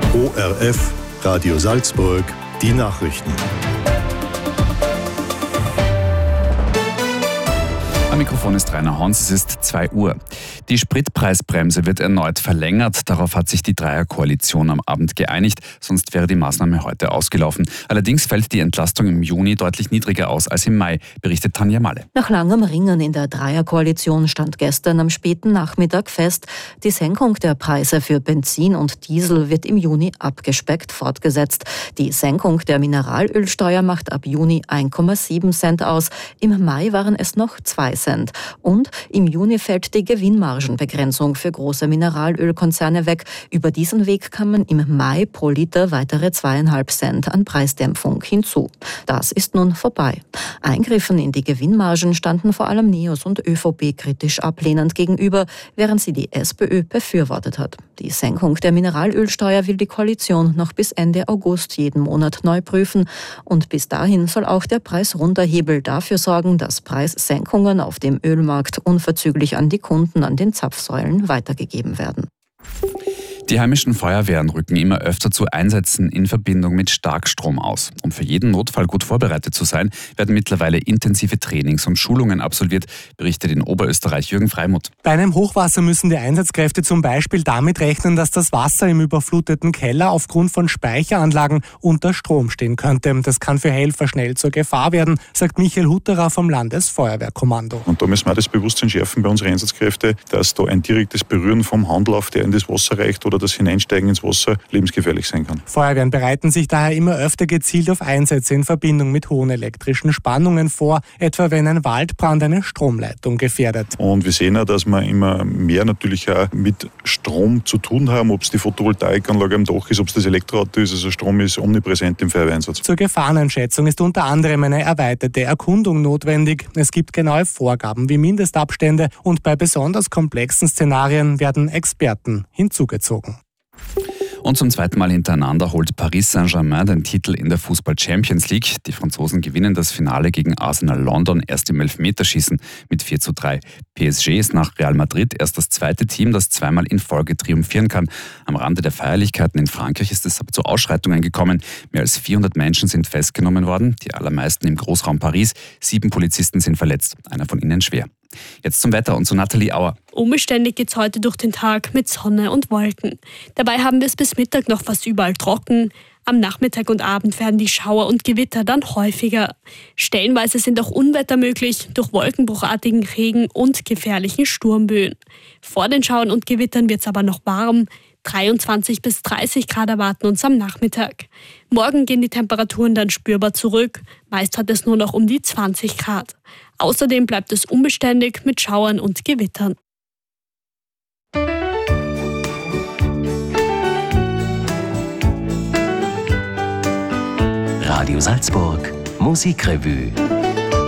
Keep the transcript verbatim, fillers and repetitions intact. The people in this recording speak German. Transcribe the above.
O R F, Radio Salzburg, die Nachrichten. Am Mikrofon ist Rainer Hans, es ist zwei Uhr. Die Spritpreisbremse wird erneut verlängert. Darauf hat sich die Dreierkoalition am Abend geeinigt, sonst wäre die Maßnahme heute ausgelaufen. Allerdings fällt die Entlastung im Juni deutlich niedriger aus als im Mai, berichtet Tanja Malle. Nach langem Ringen in der Dreierkoalition stand gestern am späten Nachmittag fest, die Senkung der Preise für Benzin und Diesel wird im Juni abgespeckt fortgesetzt. Die Senkung der Mineralölsteuer macht ab Juni eins Komma sieben Cent aus. Im Mai waren es noch zwei Cent. Und im Juni fällt die Gewinnmargenbegrenzung für große Mineralölkonzerne weg. Über diesen Weg kamen im Mai pro Liter weitere zweieinhalb Cent an Preisdämpfung hinzu. Das ist nun vorbei. Eingriffen in die Gewinnmargen standen vor allem NEOS und ÖVP kritisch ablehnend gegenüber, während sie die SPÖ befürwortet hat. Die Senkung der Mineralölsteuer will die Koalition noch bis Ende August jeden Monat neu prüfen. Und bis dahin soll auch der Preisrunterhebel dafür sorgen, dass Preissenkungen auf dem Ölmarkt unverzüglich an die Kunden an den Zapfsäulen weitergegeben werden. Die heimischen Feuerwehren rücken immer öfter zu Einsätzen in Verbindung mit Starkstrom aus. Um für jeden Notfall gut vorbereitet zu sein, werden mittlerweile intensive Trainings und Schulungen absolviert, berichtet in Oberösterreich Jürgen Freimuth. Bei einem Hochwasser müssen die Einsatzkräfte zum Beispiel damit rechnen, dass das Wasser im überfluteten Keller aufgrund von Speicheranlagen unter Strom stehen könnte. Das kann für Helfer schnell zur Gefahr werden, sagt Michael Hutterer vom Landesfeuerwehrkommando. Und da müssen wir auch das Bewusstsein schärfen bei unseren Einsatzkräften, dass da ein direktes Berühren vom Handlauf, der in das Wasser reicht, oder das Hineinsteigen ins Wasser lebensgefährlich sein kann. Feuerwehren bereiten sich daher immer öfter gezielt auf Einsätze in Verbindung mit hohen elektrischen Spannungen vor, etwa wenn ein Waldbrand eine Stromleitung gefährdet. Und wir sehen auch, dass wir immer mehr natürlich auch mit Strom zu tun haben, ob es die Photovoltaikanlage am Dach ist, ob es das Elektroauto ist. Also Strom ist omnipräsent im Feuerwehreinsatz. Zur Gefahreneinschätzung ist unter anderem eine erweiterte Erkundung notwendig. Es gibt genaue Vorgaben wie Mindestabstände und bei besonders komplexen Szenarien werden Experten hinzugezogen. Und zum zweiten Mal hintereinander holt Paris Saint-Germain den Titel in der Fußball-Champions League. Die Franzosen gewinnen das Finale gegen Arsenal London erst im Elfmeterschießen mit vier zu drei. P S G ist nach Real Madrid erst das zweite Team, das zweimal in Folge triumphieren kann. Am Rande der Feierlichkeiten in Frankreich ist es aber zu Ausschreitungen gekommen. Mehr als vierhundert Menschen sind festgenommen worden, die allermeisten im Großraum Paris. Sieben Polizisten sind verletzt, einer von ihnen schwer. Jetzt zum Wetter und zu Nathalie Auer. Unbeständig geht's heute durch den Tag mit Sonne und Wolken. Dabei haben wir es bis Mittag noch fast überall trocken. Am Nachmittag und Abend werden die Schauer und Gewitter dann häufiger. Stellenweise sind auch Unwetter möglich durch wolkenbruchartigen Regen und gefährlichen Sturmböen. Vor den Schauern und Gewittern wird's aber noch warm. dreiundzwanzig bis dreißig Grad erwarten uns am Nachmittag. Morgen gehen die Temperaturen dann spürbar zurück. Meist hat es nur noch um die zwanzig Grad. Außerdem bleibt es unbeständig mit Schauern und Gewittern. Radio Salzburg, Musikrevue.